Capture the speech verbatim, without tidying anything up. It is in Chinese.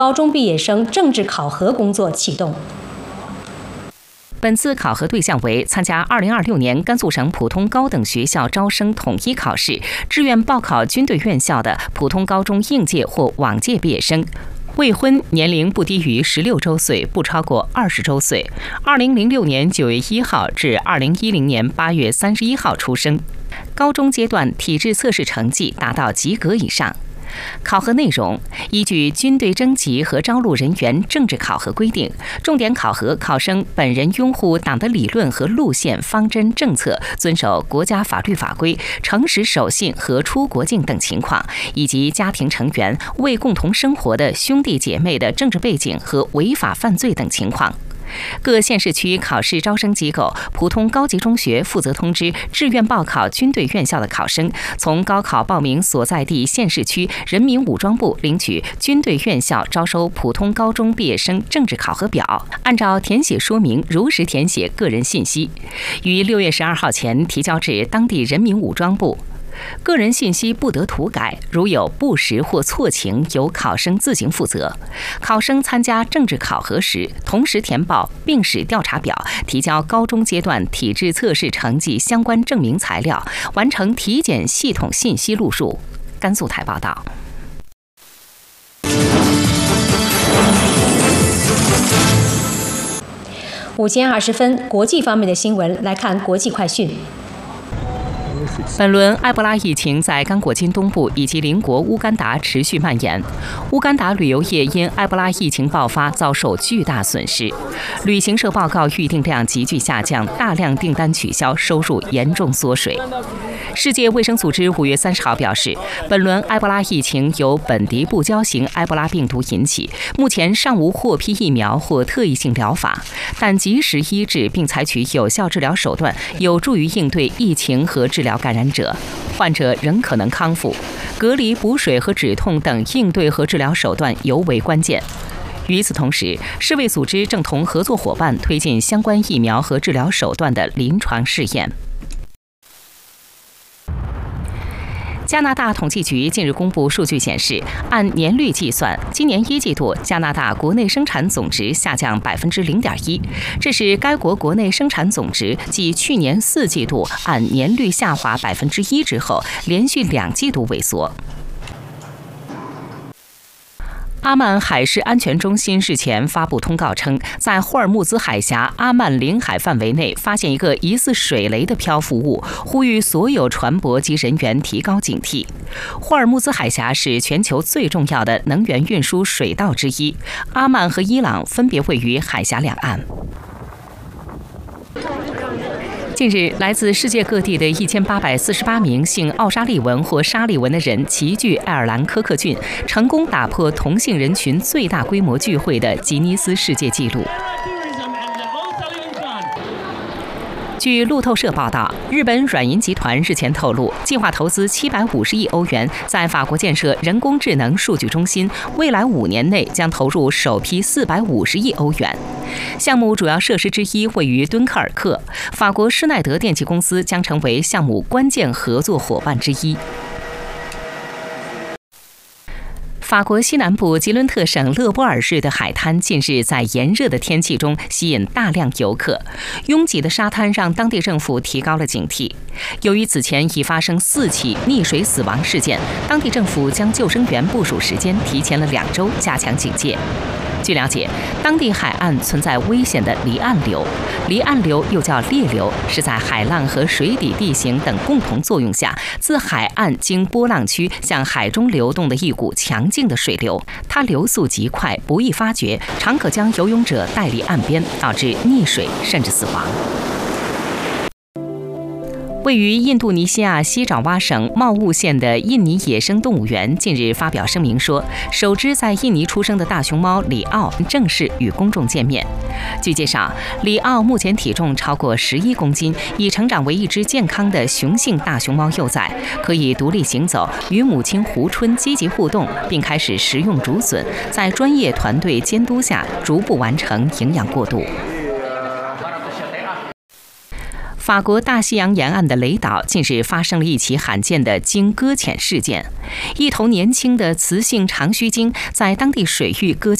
高中毕业生政治考核工作启动。 本次考核对象为参加二零二六年甘肃省普通高等学校招生统一考试志愿报考军队院校的普通高中应届或往届毕业生，未婚，年龄不低于十六周岁，不超过二十周岁，二零零六年九月一号至二零一零年八月三十一号出生，高中阶段体质测试成绩达到及格以上。考核内容依据军队征集和招录人员政治考核规定，重点考核考生本人拥护党的理论和路线、方针、政策，遵守国家法律法规，诚实守信和出国境等情况，以及家庭成员为共同生活的兄弟姐妹的政治背景和违法犯罪等情况。各县市区考试招生机构、普通高级中学负责通知志愿报考军队院校的考生，从高考报名所在地县市区人民武装部领取军队院校招收普通高中毕业生政治考核表，按照填写说明如实填写个人信息，于六月十二号前提交至当地人民武装部。个人信息不得涂改，如有不实或错情，由考生自行负责。考生参加政治考核时，同时填报病史调查表，提交高中阶段体质测试成绩相关证明材料，完成体检系统信息录入。甘肃台报道。 午间二十分，国际方面的新闻来看国际快讯。 本轮埃博拉疫情在刚果金东部以及邻国乌干达持续蔓延，乌干达旅游业因埃博拉疫情爆发遭受巨大损失，旅行社报告预订量急剧下降，大量订单取消，收入严重缩水。世界卫生组织五月三十号表示，本轮埃博拉疫情由本地不交型埃博拉病毒引起，目前尚无获批疫苗或特异性疗法，但及时医治并采取有效治疗手段，有助于应对疫情和治疗感染者，患者仍可能康复。隔离、补水和止痛等应对和治疗手段尤为关键。与此同时，世卫组织正同合作伙伴推进相关疫苗和治疗手段的临床试验。加拿大统计局近日公布数据显示，按年率计算，今年一季度加拿大国内生产总值下降百分之零点一，这是该国国内生产总值继去年四季度按年率下滑百分之一之后，连续两季度萎缩。阿曼海事安全中心日前发布通告称，在霍尔木兹海峡阿曼领海范围内发现一个疑似水雷的漂浮物，呼吁所有船舶及人员提高警惕。霍尔木兹海峡是全球最重要的能源运输水道之一，阿曼和伊朗分别位于海峡两岸。近日，来自世界各地的一千八百四十八名姓奥沙利文或沙利文的人齐聚爱尔兰科克郡，成功打破同性人群最大规模聚会的吉尼斯世界纪录。据路透社报道，日本软银集团日前透露，计划投资七百五十亿欧元，在法国建设人工智能数据中心，未来五年内将投入首批四百五十亿欧元。项目主要设施之一位于敦刻尔克，法国施耐德电气公司将成为项目关键合作伙伴之一。法国西南部吉伦特省勒波尔市的海滩近日在炎热的天气中吸引大量游客，拥挤的沙滩让当地政府提高了警惕。由于此前已发生四起溺水死亡事件，当地政府将救生员部署时间提前了两周，加强警戒。据了解，当地海岸存在危险的离岸流，离岸流又叫裂流，是在海浪和水底地形等共同作用下，自海岸经波浪区向海中流动的一股强劲的水流。它流速极快，不易发觉，常可将游泳者带离岸边，导致溺水甚至死亡。位于印度尼西亚西爪哇省茂物县的印尼野生动物园近日发表声明说，首只在印尼出生的大熊猫里奥正式与公众见面。据介绍，里奥目前体重超过十一公斤，已成长为一只健康的雄性大熊猫幼崽，可以独立行走，与母亲胡春积极互动，并开始食用竹笋，在专业团队监督下逐步完成营养过渡。 法国大西洋沿岸的雷岛近日发生了一起罕见的鲸搁浅事件，一头年轻的雌性长须鲸在当地水域搁浅。